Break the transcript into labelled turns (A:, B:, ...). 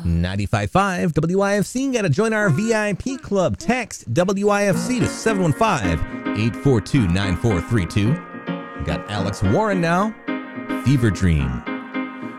A: 95.5 WIFC. Got to join our VIP club. Text WIFC to 715-842-9432. Got Alex Warren now. Fever Dream.